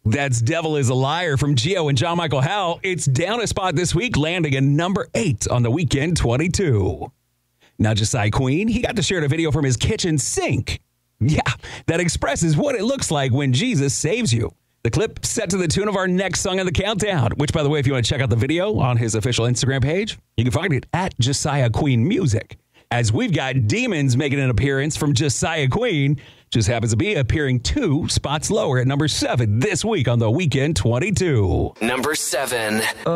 That's Devil is a Liar from Gio and John Michael Howell. It's down a spot this week, landing at number 8 on the Weekend 22. Now, Josiah Queen, he got to share a video from his kitchen sink. Yeah, that expresses what it looks like when Jesus saves you. The clip set to the tune of our next song in the countdown, which, by the way, if you want to check out the video on his official Instagram page, you can find it at Josiah Queen Music. As we've got Demons making an appearance from Josiah Queen, just happens to be appearing 2 spots lower at number 7 this week on the Weekend 22. Number 7.